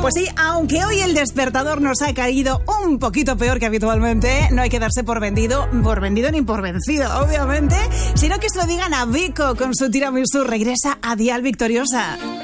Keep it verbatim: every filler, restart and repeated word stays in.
Pues sí, aunque hoy el despertador nos ha caído un poquito peor que habitualmente, no hay que darse por vendido, por vendido ni por vencido, obviamente, sino que se lo digan a Vico con su tiramisú. Regresa a Dial victoriosa.